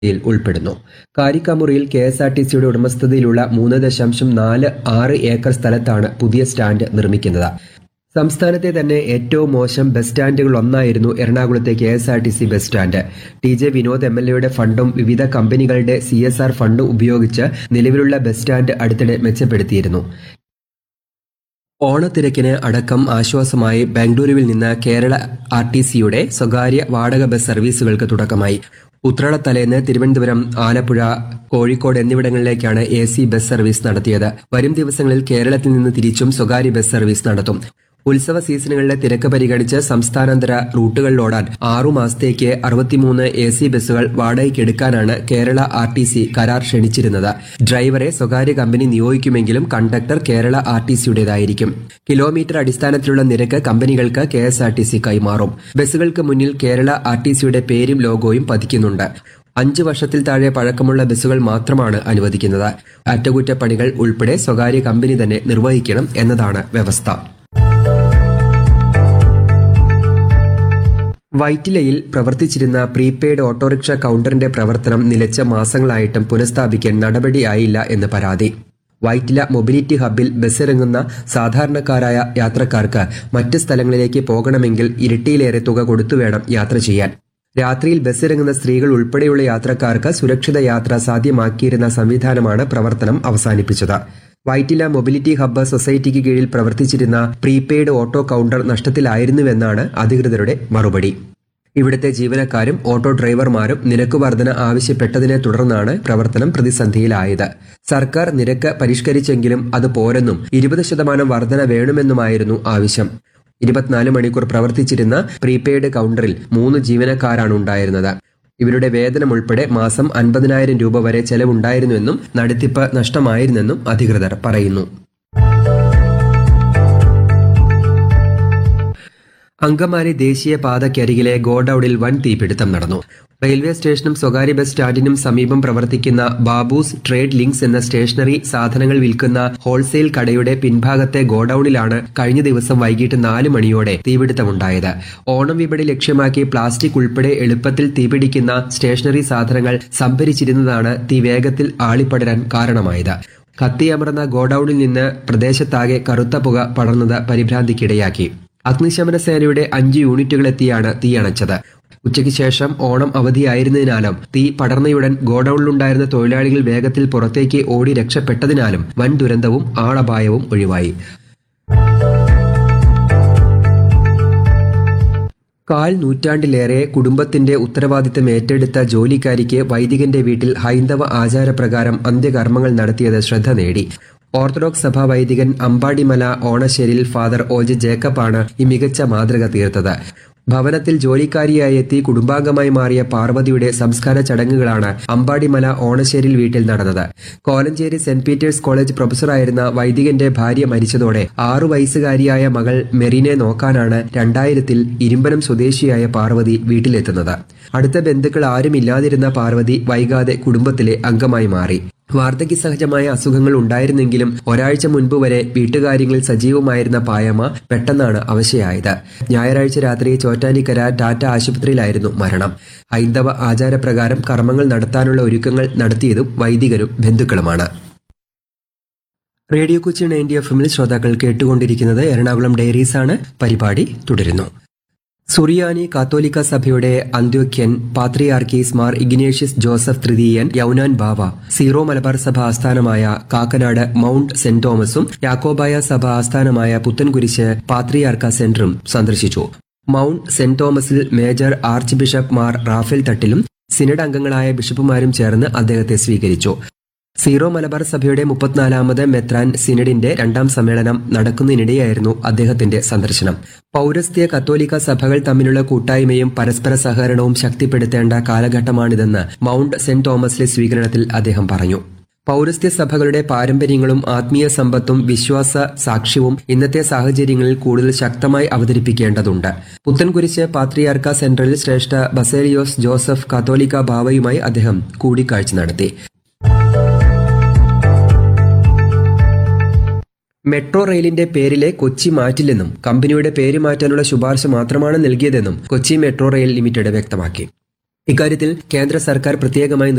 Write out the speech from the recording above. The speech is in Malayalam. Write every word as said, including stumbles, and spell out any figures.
യിൽ ഉൾപ്പെടുന്നു. കാരിക്കാമുറിയിൽ കെ എസ് ആർ ടി സിയുടെ ഉടമസ്ഥതയിലുള്ള മൂന്ന് ദശാംശം നാല് ആറ് ഏക്കർ സ്ഥലത്താണ് പുതിയ സ്റ്റാൻഡ് നിർമ്മിക്കുന്നത്. സംസ്ഥാനത്തെ തന്നെ ഏറ്റവും മോശം ബസ് സ്റ്റാൻഡുകളൊന്നായിരുന്നു എറണാകുളത്തെ K S R T C bus stand. T J Vinod M L എയുടെ ഫണ്ടും വിവിധ കമ്പനികളുടെ സി എസ് ആർ ഫണ്ടും ഉപയോഗിച്ച് നിലവിലുള്ള ബസ് സ്റ്റാൻഡ് അടുത്തിടെ മെച്ചപ്പെടുത്തിയിരുന്നു. ഓണത്തിരക്കിന് അടക്കം ആശ്വാസമായി ബംഗളൂരുവിൽ നിന്ന് കേരള ആർ ടി സിയുടെ സ്വകാര്യ വാടക ബസ് സർവീസുകൾക്ക് തുടക്കമായി. ഉത്രാടത്തലേന്ന് Thiruvananthapuram, Alappuzha, Kozhikode എന്നിവിടങ്ങളിലേക്കാണ് A C bus service നടത്തിയത്. വരും ദിവസങ്ങളിൽ കേരളത്തിൽ നിന്ന് തിരിച്ചും സ്വകാര്യ ബസ് സർവീസ് നടത്തും. ഉത്സവ സീസണുകളിലെ തിരക്ക് പരിഗണിച്ച് സംസ്ഥാനാന്തര റൂട്ടുകളിലോടാൻ ആറുമാസത്തേക്ക് അറുപത്തിമൂന്ന് എ സി ബസ്സുകൾ വാടകയ്ക്കെടുക്കാനാണ് കേരള ആർ ടി സി കരാർ ക്ഷണിച്ചിരുന്നത്. ഡ്രൈവറെ സ്വകാര്യ company നിയോഗിക്കുമെങ്കിലും conductor Kerala R T സിയുടേതായിരിക്കും. Kilometre അടിസ്ഥാനത്തിലുള്ള നിരക്ക് കമ്പനികൾക്ക് K S R T C കൈമാറും. ബസ്സുകൾക്ക് മുന്നിൽ കേരള ആർ ടി സിയുടെ പേരും ലോഗോയും പതിക്കുന്നുണ്ട്. അഞ്ചു വർഷത്തിൽ താഴെ പഴക്കമുള്ള ബസ്സുകൾ മാത്രമാണ് അനുവദിക്കുന്നത്. അറ്റകുറ്റപ്പണികൾ ഉൾപ്പെടെ സ്വകാര്യ കമ്പനി തന്നെ നിർവഹിക്കണം എന്നതാണ് വ്യവസ്ഥ. വൈറ്റിലയിൽ പ്രവർത്തിച്ചിരുന്ന പ്രീപെയ്ഡ് ഓട്ടോറിക്ഷ കൌണ്ടറിന്റെ പ്രവർത്തനം നിലച്ച മാസങ്ങളായിട്ടും പുനഃസ്ഥാപിക്കാൻ നടപടിയായില്ല എന്ന് പരാതി. വൈറ്റില മൊബിലിറ്റി ഹബ്ബിൽ ബസ്സിറങ്ങുന്ന സാധാരണക്കാരായ യാത്രക്കാർക്ക് മറ്റ് സ്ഥലങ്ങളിലേക്ക് പോകണമെങ്കിൽ ഇരട്ടിയിലേറെ തുക കൊടുത്തുവേണം യാത്ര ചെയ്യാൻ. രാത്രിയിൽ ബസ്സിറങ്ങുന്ന സ്ത്രീകൾ ഉൾപ്പെടെയുള്ള യാത്രക്കാർക്ക് സുരക്ഷിത യാത്ര സാധ്യമാക്കിയിരുന്ന സംവിധാനമാണ് പ്രവർത്തനം അവസാനിപ്പിച്ചത്. വൈറ്റില മൊബിലിറ്റി ഹബ്ബ് സൊസൈറ്റിക്ക് കീഴിൽ പ്രവർത്തിച്ചിരുന്ന പ്രീപെയ്ഡ് ഓട്ടോ കൌണ്ടർ നഷ്ടത്തിലായിരുന്നുവെന്നാണ് അധികൃതരുടെ മറുപടി. ഇവിടുത്തെ ജീവനക്കാരും ഓട്ടോ ഡ്രൈവർമാരും നിരക്ക് വർധന ആവശ്യപ്പെട്ടതിനെ തുടർന്നാണ് പ്രവർത്തനം പ്രതിസന്ധിയിലായത്. സർക്കാർ നിരക്ക് പരിഷ്കരിച്ചെങ്കിലും അത് പോരെന്നും ഇരുപത് ശതമാനം വർധന വേണമെന്നുമായിരുന്നു ആവശ്യം. ഇരുപത്തിനാല് മണിക്കൂർ പ്രവർത്തിച്ചിരുന്ന പ്രീപെയ്ഡ് കൌണ്ടറിൽ മൂന്ന് ജീവനക്കാരാണ് ഉണ്ടായിരുന്നത്. ഇവരുടെ വേതനം ഉൾപ്പെടെ മാസം അൻപതിനായിരം രൂപ വരെ ചെലവുണ്ടായിരുന്നുവെന്നും നടത്തിപ്പ് നഷ്ടമായിരുന്നെന്നും അധികൃതർ പറയുന്നു. അങ്കമാലി ദേശീയപാതയ്ക്കരികിലെ ഗോഡൌണിൽ വൻ തീപിടുത്തം നടന്നു. റെയിൽവേ സ്റ്റേഷനും സ്വകാര്യ ബസ് സ്റ്റാൻഡിനും സമീപം പ്രവർത്തിക്കുന്ന ബാബൂസ് ട്രേഡ് ലിങ്ക്സ് എന്ന സ്റ്റേഷനറി സാധനങ്ങൾ വിൽക്കുന്ന ഹോൾസെയിൽ കടയുടെ പിൻഭാഗത്തെ ഗോഡൌണിലാണ് കഴിഞ്ഞ ദിവസം വൈകിട്ട് നാല് മണിയോടെ തീപിടുത്തമുണ്ടായത്. ഓണം വിപണി ലക്ഷ്യമാക്കി പ്ലാസ്റ്റിക് ഉൾപ്പെടെ എളുപ്പത്തിൽ തീപിടിക്കുന്ന സ്റ്റേഷനറി സാധനങ്ങൾ സംഭരിച്ചിരുന്നതാണ് തീ വേഗത്തിൽ ആളിപ്പടരാൻ കാരണമായത്. കത്തിയമർന്ന ഗോഡൌണിൽ നിന്ന് പ്രദേശത്താകെ കറുത്ത പുക പടർന്നത് പരിഭ്രാന്തിക്കിടയാക്കി. അഗ്നിശമന സേനയുടെ അഞ്ച് യൂണിറ്റുകളെത്തിയാണ് തീയണച്ചത്. ഉച്ചയ്ക്ക് ശേഷം ഓണം അവധിയായിരുന്നതിനാലും തീ പടർന്നയുടൻ ഗോഡൌണിലുണ്ടായിരുന്ന തൊഴിലാളികൾ വേഗത്തിൽ പുറത്തേക്ക് ഓടി രക്ഷപ്പെട്ടതിനാലും വൻ ദുരന്തവും ആളപായവും ഒഴിവായി. കാൽ നൂറ്റാണ്ടിലേറെ കുടുംബത്തിന്റെ ഉത്തരവാദിത്തം ഏറ്റെടുത്ത ജോലിക്കാരിക്ക് വൈദികന്റെ വീട്ടിൽ ഹൈന്ദവ ആചാരപ്രകാരം അന്ത്യകർമ്മങ്ങൾ നടത്തിയത് ശ്രദ്ധ നേടി. ഓർത്തഡോക്സ് സഭാ വൈദികൻ അമ്പാടിമല ഓണശ്ശേരിൽ ഫാദർ ഒ ജെ ജേക്കബാണ് ഈ മികച്ച മാതൃക തീർത്തത്. ഭവനത്തിൽ ജോലിക്കാരിയായി എത്തി കുടുംബാംഗമായി മാറിയ പാർവതിയുടെ സംസ്കാര ചടങ്ങുകളാണ് അമ്പാടിമല ഓണശ്ശേരിൽ വീട്ടിൽ നടന്നത്. കോലഞ്ചേരി സെന്റ് പീറ്റേഴ്സ് കോളേജ് പ്രൊഫസറായിരുന്ന വൈദികന്റെ ഭാര്യ മരിച്ചതോടെ ആറു വയസ്സുകാരിയായ മകൾ മെറിനെ നോക്കാനാണ് രണ്ടായിരത്തിൽ ഇരുമ്പനം സ്വദേശിയായ പാർവതി വീട്ടിലെത്തുന്നത്. അടുത്ത ബന്ധുക്കൾ ആരുമില്ലാതിരുന്ന പാർവതി വൈകാതെ കുടുംബത്തിലെ അംഗമായി മാറി. വാർദ്ധക്യ സഹജമായ അസുഖങ്ങൾ ഉണ്ടായിരുന്നെങ്കിലും ഒരാഴ്ച മുൻപ് വരെ വീട്ടുകാര്യങ്ങളിൽ സജീവമായിരുന്ന പായമ്മ പെട്ടെന്നാണ് അവശയായത്. ഞായറാഴ്ച രാത്രി ചോറ്റാനിക്കര ടാറ്റ ആശുപത്രിയിലായിരുന്നു മരണം. ഹൈന്ദവ ആചാരപ്രകാരം കർമ്മങ്ങൾ നടത്താനുള്ള ഒരുക്കങ്ങൾ നടത്തിയതും വൈദികരും ബന്ധുക്കളുമാണ്. റേഡിയോ കൊച്ചി നയൻറ്റി എഫ് എമ്മിൽ ശ്രോതാക്കൾ കേട്ടുകൊണ്ടിരിക്കുന്നത് എറണാകുളം ഡയറീസാണ്. പരിപാടി തുടരുന്നു. സുറിയാനി കാത്തോലിക്ക സഭയുടെ അന്ത്യോക്യൻ പാത്രിയാർക്കീസ് മാർ ഇഗ്നേഷ്യസ് ജോസഫ് തൃതീയൻ യൗനാൻ ബാവ സീറോ മലബാർ സഭ ആസ്ഥാനമായ കാക്കനാട് മൌണ്ട് സെന്റ് തോമസും യാക്കോബായ സഭ ആസ്ഥാനമായ പുത്തൻകുരിശ് പാത്രിയാർക്ക സെന്ററും സന്ദർശിച്ചു. Mount saint തോമസിൽ major arch bishop Mar Raphael തട്ടിലും synod അംഗങ്ങളായ ബിഷപ്പുമാരും ചേർന്ന് അദ്ദേഹത്തെ സ്വീകരിച്ചു. സീറോ മലബാർ സഭയുടെ മുപ്പത്തിനാലാമത് മെത്രാൻ സിനഡിന്റെ രണ്ടാം സമ്മേളനം നടക്കുന്നതിനിടെയായിരുന്നു അദ്ദേഹത്തിന്റെ സന്ദർശനം. പൌരസ്ത്യ കത്തോലിക്ക സഭകൾ തമ്മിലുള്ള കൂട്ടായ്മയും പരസ്പര സഹകരണവും ശക്തിപ്പെടുത്തേണ്ട കാലഘട്ടമാണിതെന്ന് മൌണ്ട് സെന്റ് തോമസിലെ സ്വീകരണത്തിൽ അദ്ദേഹം പറഞ്ഞു. പൌരസ്ത്യ സഭകളുടെ പാരമ്പര്യങ്ങളും ആത്മീയ സമ്പത്തും വിശ്വാസ സാക്ഷ്യവും ഇന്നത്തെ സാഹചര്യങ്ങളിൽ കൂടുതൽ ശക്തമായി അവതരിപ്പിക്കേണ്ടതുണ്ട്. പുത്തൻകുരിശ് പാത്രിയാർക്ക സെന്ററിൽ ശ്രേഷ്ഠ ബസേലിയോസ് ജോസഫ് കാത്തോലിക്ക ബാവയുമായി അദ്ദേഹം കൂടിക്കാഴ്ച നടത്തി. മെട്രോ റെയിലിന്റെ പേരിലെ കൊച്ചി മാറ്റില്ലെന്നും കമ്പനിയുടെ പേര് മാറ്റാനുള്ള ശുപാർശ മാത്രമാണ് നൽകിയതെന്നും കൊച്ചി മെട്രോ റെയിൽ ലിമിറ്റഡ് വ്യക്തമാക്കി. ഇക്കാര്യത്തിൽ കേന്ദ്ര സർക്കാർ പ്രത്യേകമായി